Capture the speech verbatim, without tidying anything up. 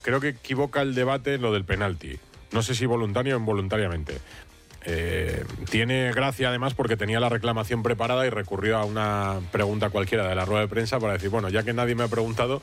creo que equivoca el debate en lo del penalti. No sé si voluntario o involuntariamente. Eh, tiene gracia además porque tenía la reclamación preparada y recurrió a una pregunta cualquiera de la rueda de prensa para decir, bueno, ya que nadie me ha preguntado,